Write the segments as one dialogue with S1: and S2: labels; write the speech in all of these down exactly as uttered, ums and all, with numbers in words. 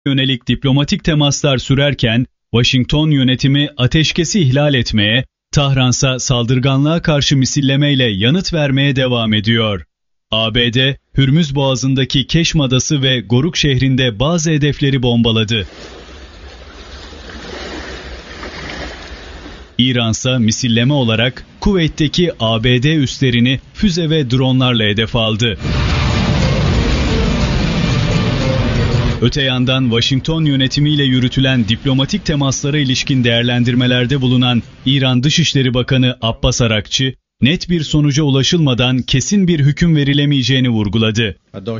S1: yönelik diplomatik temaslar sürerken, Washington yönetimi ateşkesi ihlal etmeye, Tahran'sa saldırganlığa karşı misillemeyle yanıt vermeye devam ediyor. A B D, Hürmüz Boğazı'ndaki Keşm Adası ve Goruk şehrinde bazı hedefleri bombaladı. İran'sa misilleme olarak Kuveyt'teki A B D üslerini füze ve dronlarla hedef aldı. Öte yandan Washington yönetimiyle yürütülen diplomatik temaslara ilişkin değerlendirmelerde bulunan İran Dışişleri Bakanı Abbas Arakçı, net bir sonuca ulaşılmadan kesin bir hüküm verilemeyeceğini vurguladı.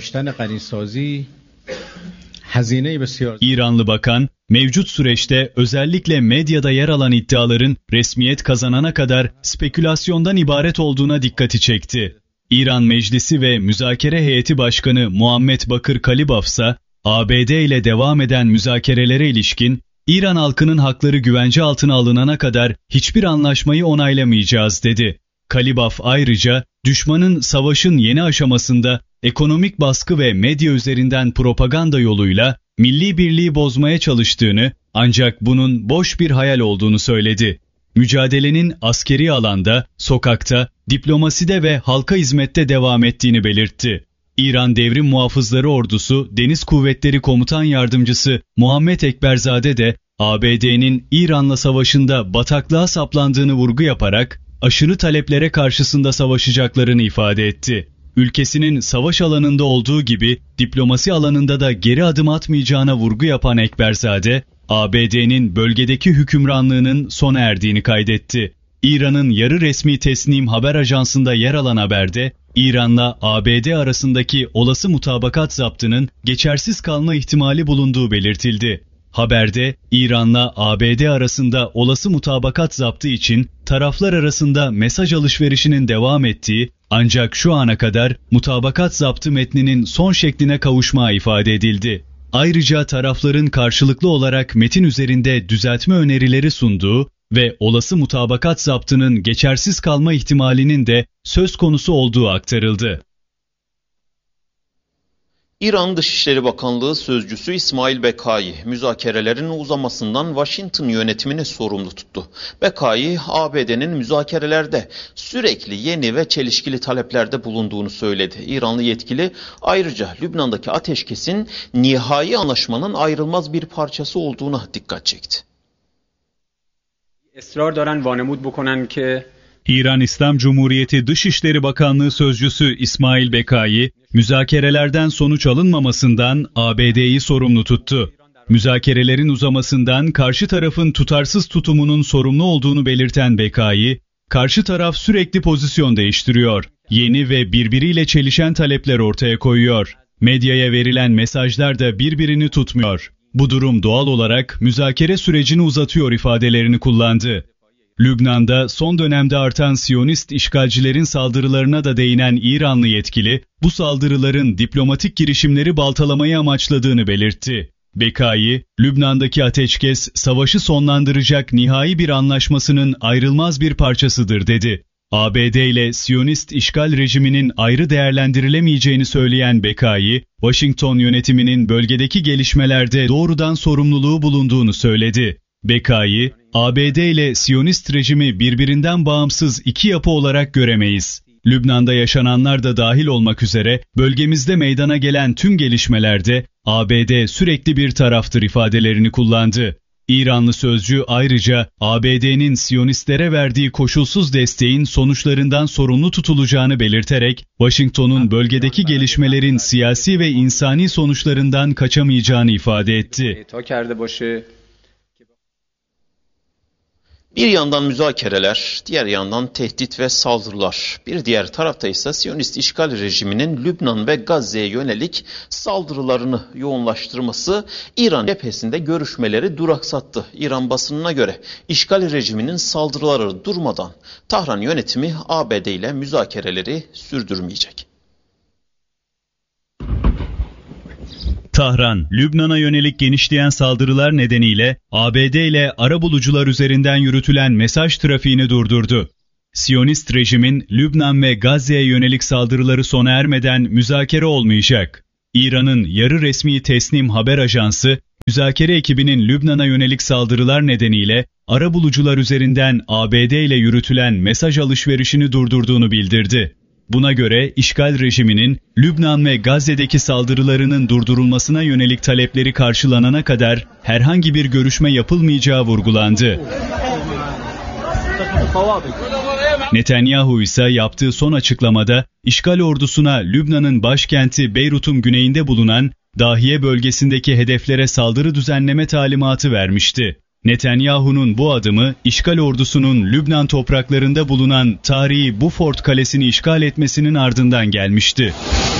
S1: İranlı bakan, mevcut süreçte özellikle medyada yer alan iddiaların resmiyet kazanana kadar spekülasyondan ibaret olduğuna dikkati çekti. İran Meclisi ve Müzakere Heyeti Başkanı Muhammed Bakır Kalibaf ise A B D ile devam eden müzakerelere ilişkin İran halkının hakları güvence altına alınana kadar hiçbir anlaşmayı onaylamayacağız dedi. Kalibaf ayrıca düşmanın savaşın yeni aşamasında ekonomik baskı ve medya üzerinden propaganda yoluyla milli birliği bozmaya çalıştığını, ancak bunun boş bir hayal olduğunu söyledi. Mücadelenin askeri alanda, sokakta, diplomaside ve halka hizmette devam ettiğini belirtti. İran Devrim Muhafızları Ordusu Deniz Kuvvetleri Komutan Yardımcısı Muhammed Ekberzade de A B D'nin İran'la savaşında bataklığa saplandığını vurgu yaparak aşırı taleplere karşısında savaşacaklarını ifade etti. Ülkesinin savaş alanında olduğu gibi diplomasi alanında da geri adım atmayacağına vurgu yapan Ekberzade, A B D'nin bölgedeki hükümranlığının sona erdiğini kaydetti. İran'ın yarı resmi Tesnim haber ajansında yer alan haberde, İran'la A B D arasındaki olası mutabakat zaptının geçersiz kalma ihtimali bulunduğu belirtildi. Haberde, İran'la A B D arasında olası mutabakat zaptı için taraflar arasında mesaj alışverişinin devam ettiği, ancak şu ana kadar mutabakat zaptı metninin son şekline kavuşma ifade edildi. Ayrıca tarafların karşılıklı olarak metin üzerinde düzeltme önerileri sunduğu ve olası mutabakat zaptının geçersiz kalma ihtimalinin de söz konusu olduğu aktarıldı.
S2: İran Dışişleri Bakanlığı Sözcüsü İsmail Bekai, müzakerelerin uzamasından Washington yönetimini sorumlu tuttu. Bekai, A B D'nin müzakerelerde sürekli yeni ve çelişkili taleplerde bulunduğunu söyledi. İranlı yetkili ayrıca Lübnan'daki ateşkesin nihai anlaşmanın ayrılmaz bir parçası olduğuna dikkat çekti.
S3: Esrar daren vanemud bukonen ki
S1: İran İslam Cumhuriyeti Dışişleri Bakanlığı Sözcüsü İsmail Bekai, müzakerelerden sonuç alınmamasından A B D'yi sorumlu tuttu. Müzakerelerin uzamasından karşı tarafın tutarsız tutumunun sorumlu olduğunu belirten Bekai, karşı taraf sürekli pozisyon değiştiriyor, yeni ve birbiriyle çelişen talepler ortaya koyuyor. Medyaya verilen mesajlar da birbirini tutmuyor. Bu durum doğal olarak müzakere sürecini uzatıyor ifadelerini kullandı. Lübnan'da son dönemde artan Siyonist işgalcilerin saldırılarına da değinen İranlı yetkili, bu saldırıların diplomatik girişimleri baltalamayı amaçladığını belirtti. Bekai, Lübnan'daki ateşkes, savaşı sonlandıracak nihai bir anlaşmasının ayrılmaz bir parçasıdır dedi. A B D ile Siyonist işgal rejiminin ayrı değerlendirilemeyeceğini söyleyen Bekai, Washington yönetiminin bölgedeki gelişmelerde doğrudan sorumluluğu bulunduğunu söyledi. Bekai, A B D ile Siyonist rejimi birbirinden bağımsız iki yapı olarak göremeyiz. Lübnan'da yaşananlar da dahil olmak üzere bölgemizde meydana gelen tüm gelişmelerde A B D sürekli bir taraftır ifadelerini kullandı. İranlı sözcü ayrıca A B D'nin Siyonistlere verdiği koşulsuz desteğin sonuçlarından sorumlu tutulacağını belirterek Washington'un bölgedeki gelişmelerin siyasi ve insani sonuçlarından kaçamayacağını ifade etti.
S2: Bir yandan müzakereler, diğer yandan tehdit ve saldırılar. Bir diğer tarafta ise Siyonist işgal rejiminin Lübnan ve Gazze'ye yönelik saldırılarını yoğunlaştırması İran cephesinde görüşmeleri duraksattı. İran basınına göre işgal rejiminin saldırıları durmadan Tahran yönetimi A B D ile müzakereleri sürdürmeyecek.
S1: Tahran, Lübnan'a yönelik genişleyen saldırılar nedeniyle A B D ile arabulucular üzerinden yürütülen mesaj trafiğini durdurdu. Siyonist rejimin Lübnan ve Gazze'ye yönelik saldırıları sona ermeden müzakere olmayacak. İran'ın yarı resmi Tesnim haber ajansı, müzakere ekibinin Lübnan'a yönelik saldırılar nedeniyle arabulucular üzerinden A B D ile yürütülen mesaj alışverişini durdurduğunu bildirdi. Buna göre işgal rejiminin Lübnan ve Gazze'deki saldırılarının durdurulmasına yönelik talepleri karşılanana kadar herhangi bir görüşme yapılmayacağı vurgulandı. Netanyahu ise yaptığı son açıklamada işgal ordusuna Lübnan'ın başkenti Beyrut'un güneyinde bulunan Dahiye bölgesindeki hedeflere saldırı düzenleme talimatı vermişti. Netanyahu'nun bu adımı işgal ordusunun Lübnan topraklarında bulunan tarihi Bufort Kalesi'ni işgal etmesinin ardından gelmişti.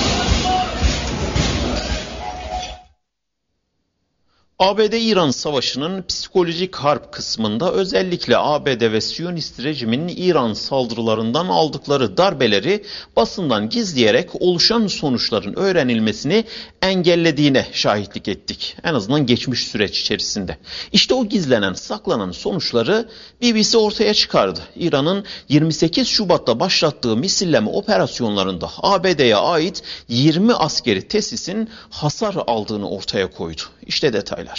S2: A B D-İran savaşının psikolojik harp kısmında özellikle A B D ve Siyonist rejimin İran saldırılarından aldıkları darbeleri basından gizleyerek oluşan sonuçların öğrenilmesini engellediğine şahitlik ettik. En azından geçmiş süreç içerisinde. İşte o gizlenen, saklanan sonuçları B B C ortaya çıkardı. İran'ın yirmi sekiz Şubat'ta başlattığı misilleme operasyonlarında A B D'ye ait yirmi askeri tesisin hasar aldığını ortaya koydu. İşte detaylar.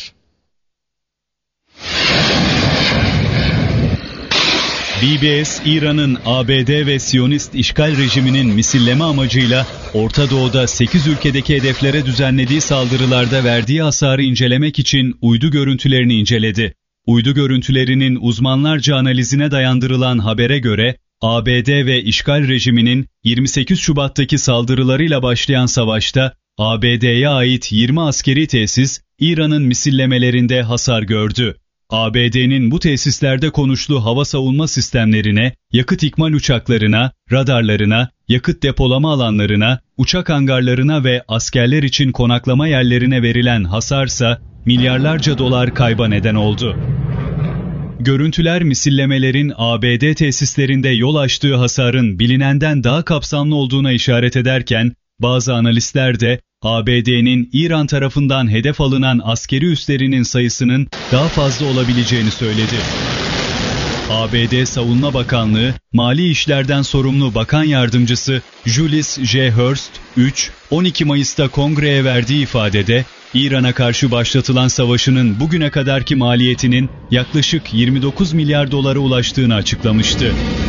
S1: B B S, İran'ın A B D ve Siyonist işgal rejiminin misilleme amacıyla Orta Doğu'da sekiz ülkedeki hedeflere düzenlediği saldırılarda verdiği hasarı incelemek için uydu görüntülerini inceledi. Uydu görüntülerinin uzmanlarca analizine dayandırılan habere göre, A B D ve işgal rejiminin yirmi sekiz Şubat'taki saldırılarıyla başlayan savaşta A B D'ye ait yirmi askeri tesis İran'ın misillemelerinde hasar gördü. A B D'nin bu tesislerde konuşlu hava savunma sistemlerine, yakıt ikmal uçaklarına, radarlarına, yakıt depolama alanlarına, uçak hangarlarına ve askerler için konaklama yerlerine verilen hasarsa milyarlarca dolar kayba neden oldu. Görüntüler misillemelerin A B D tesislerinde yol açtığı hasarın bilinenden daha kapsamlı olduğuna işaret ederken, bazı analistler de A B D'nin İran tarafından hedef alınan askeri üslerinin sayısının daha fazla olabileceğini söyledi. A B D Savunma Bakanlığı, Mali İşlerden sorumlu Bakan Yardımcısı Julius J. Hurst, üç on iki Mayıs'ta kongreye verdiği ifadede, İran'a karşı başlatılan savaşının bugüne kadarki maliyetinin yaklaşık yirmi dokuz milyar dolara ulaştığını açıklamıştı.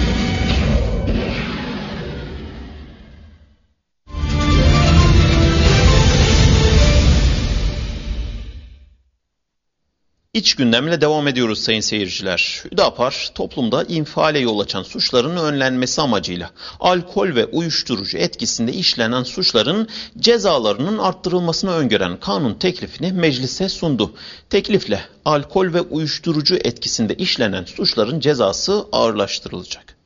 S2: İç gündemle devam ediyoruz sayın seyirciler. Hüdapar, toplumda infiale yol açan suçların önlenmesi amacıyla alkol ve uyuşturucu etkisinde işlenen suçların cezalarının arttırılmasını öngören kanun teklifini meclise sundu. Teklifle alkol ve uyuşturucu etkisinde işlenen suçların cezası ağırlaştırılacak.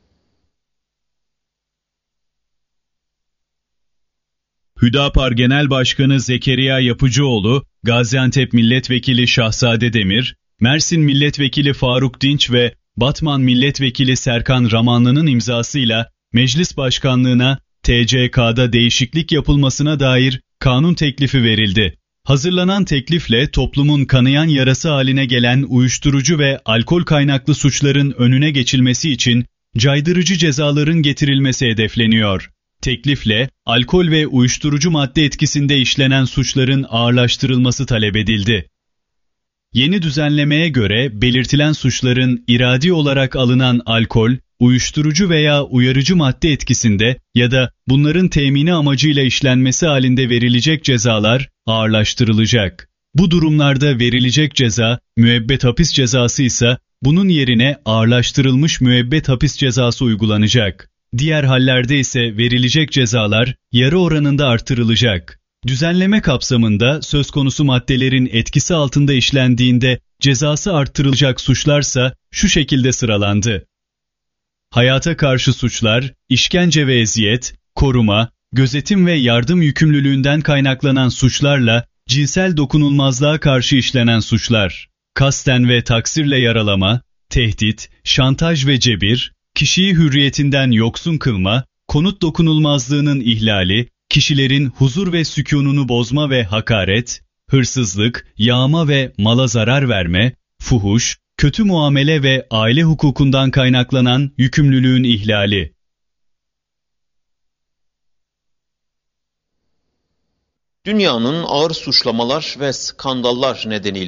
S1: Hüdapar Genel Başkanı Zekeriya Yapıcıoğlu, Gaziantep Milletvekili Şahzade Demir, Mersin Milletvekili Faruk Dinç ve Batman Milletvekili Serkan Ramanlı'nın imzasıyla Meclis Başkanlığına T C K'da değişiklik yapılmasına dair kanun teklifi verildi. Hazırlanan teklifle toplumun kanayan yarası haline gelen uyuşturucu ve alkol kaynaklı suçların önüne geçilmesi için caydırıcı cezaların getirilmesi hedefleniyor. Teklifle alkol ve uyuşturucu madde etkisinde işlenen suçların ağırlaştırılması talep edildi. Yeni düzenlemeye göre belirtilen suçların iradi olarak alınan alkol, uyuşturucu veya uyarıcı madde etkisinde ya da bunların temini amacıyla işlenmesi halinde verilecek cezalar ağırlaştırılacak. Bu durumlarda verilecek ceza, müebbet hapis cezası ise bunun yerine ağırlaştırılmış müebbet hapis cezası uygulanacak. Diğer hallerde ise verilecek cezalar yarı oranında artırılacak. Düzenleme kapsamında söz konusu maddelerin etkisi altında işlendiğinde cezası artırılacak suçlarsa şu şekilde sıralandı. Hayata karşı suçlar, işkence ve eziyet, koruma, gözetim ve yardım yükümlülüğünden kaynaklanan suçlarla cinsel dokunulmazlığa karşı işlenen suçlar, kasten ve taksirle yaralama, tehdit, şantaj ve cebir, kişiyi hürriyetinden yoksun kılma, konut dokunulmazlığının ihlali, kişilerin huzur ve sükûnunu bozma ve hakaret, hırsızlık, yağma ve mala zarar verme, fuhuş, kötü muamele ve aile hukukundan kaynaklanan yükümlülüğün ihlali.
S2: Dünyanın ağır suçlamalar ve skandallar nedeniyle